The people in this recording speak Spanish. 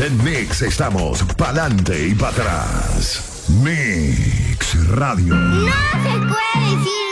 En Mix estamos pa'lante y para atrás. Mix Radio. No se puede decir